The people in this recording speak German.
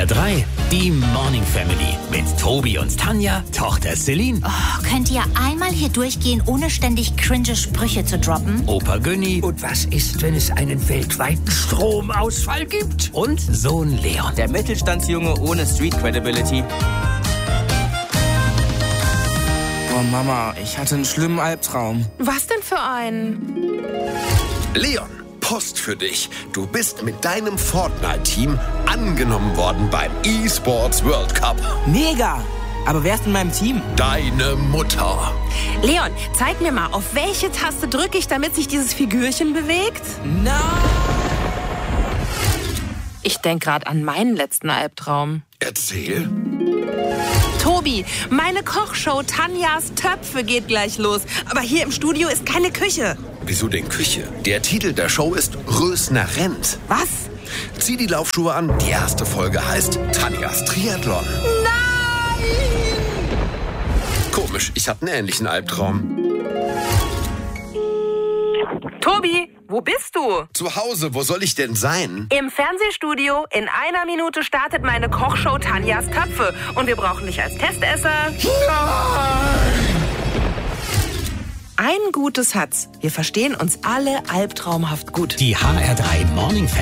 HR3, die Morning Family mit Tobi und Tanja, Tochter Celine, Könnt ihr einmal hier durchgehen, ohne ständig cringe Sprüche zu droppen? Opa Günni Und was ist, wenn es einen weltweiten Stromausfall gibt? und Sohn Leon. Der Mittelstandsjunge ohne Street Credibility. Oh Mama, ich hatte einen schlimmen Albtraum. Was denn für einen? Leon, Post für dich. Du bist mit deinem Fortnite-Team angenommen worden beim eSports World Cup. Mega! Aber wer ist in meinem Team? Deine Mutter. Leon, zeig mir mal, auf welche Taste drücke ich, damit sich dieses Figürchen bewegt? Nein! Ich denke gerade an meinen letzten Albtraum. Erzähl. Tobi, meine Kochshow Tanjas Töpfe geht gleich los. Aber hier im Studio ist keine Küche. Wieso denn Küche? Der Titel der Show ist Rösner rennt. Was? Zieh die Laufschuhe an. Die erste Folge heißt Tanjas Triathlon. Nein! Komisch, ich hatte einen ähnlichen Albtraum. Tobi, wo bist du? Zu Hause, wo soll ich denn sein? Im Fernsehstudio. In 1 Minute startet meine Kochshow Tanjas Töpfe. Und wir brauchen dich als Testesser. Ein Gutes hat's. Wir verstehen uns alle albtraumhaft gut. Die HR3 Morning Family.